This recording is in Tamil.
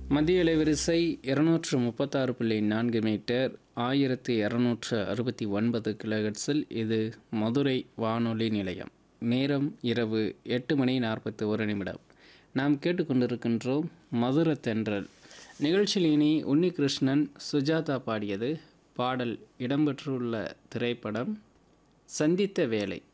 மத்திய அலைவரிசை 236.4 மீட்டர் 1269 கிலோஹெர்ட்ஸில் இது மதுரை வானொலி நிலையம். நேரம் இரவு 8:41. நாம் கேட்டுக்கொண்டிருக்கின்றோம் மதுர தென்றல் நிகழ்ச்சியில். இனி உன்னிகிருஷ்ணன் சுஜாதா பாடியது. பாடல் இடம்பெற்றுள்ள திரைப்படம் சந்தித்த வேலை.